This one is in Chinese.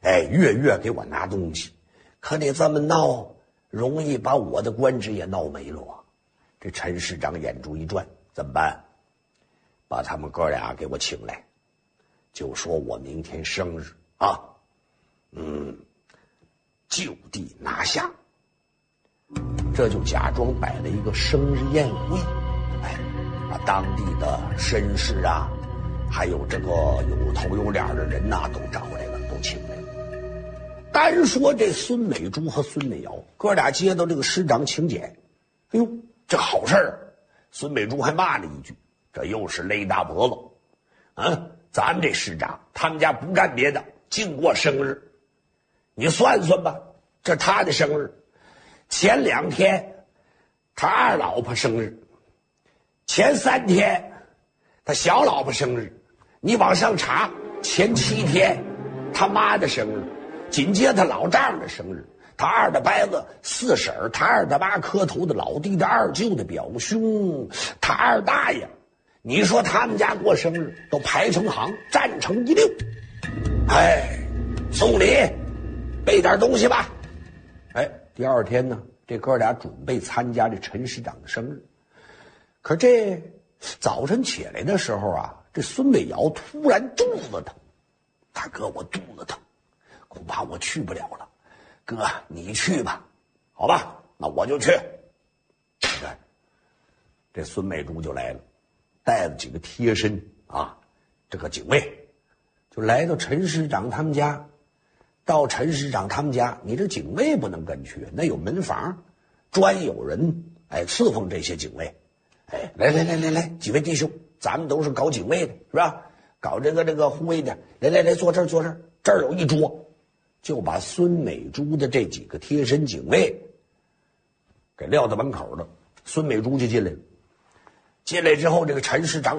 月给我拿东西，可得这么闹，容易把我的官职也闹没了啊。这陈师长眼珠一转，怎么办？把他们哥俩给我请来，就说我明天生日啊，就地拿下。这就假装摆了一个生日宴会，把当地的绅士啊，还有这个有头有脸的人呐，都找来了，都请来了。单说这孙美珠和孙美瑶哥俩接到这个师长请柬，哎呦，这好事儿！孙美珠还骂了一句：“这又是勒大脖子！咱们这师长他们家不干别的，净过生日。你算算吧，这他的生日，前2天他二老婆生日，前3天他小老婆生日，你往上查，前7天他妈的生日，紧接着他老丈人的生日，他二大伯子4婶，他二大妈磕头的老弟的二舅的表兄，他二大爷，你说他们家过生日都排成行，站成一溜。送礼，备点东西吧。第2天呢，这哥俩准备参加这陈师长的生日。可这早晨起来的时候啊，这孙美瑶突然肚子疼，大哥，我肚子疼，恐怕我去不了了。哥，你去吧。好吧，那我就去。这孙美珠就来了，带了几个贴身啊，这个警卫，就来到陈师长他们家。到陈师长他们家，你这警卫不能跟去，那有门房，专有人伺奉这些警卫。来，几位弟兄，咱们都是搞警卫的，是吧？搞这个护卫的，来，坐这儿，这儿有一桌，就把孙美珠的这几个贴身警卫给撂到门口了。孙美珠就进来了，进来之后，这个陈师长